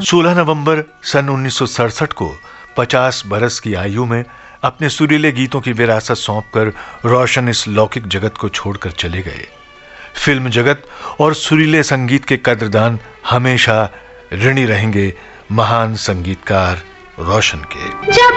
16 नवंबर सन 1967 को 50 बरस की आयु में अपने सुरीले गीतों की विरासत सौंपकर रोशन इस लौकिक जगत को छोड़कर चले गए। फिल्म जगत और सुरीले संगीत के कद्रदान हमेशा ऋणी रहेंगे महान संगीतकार रोशन के।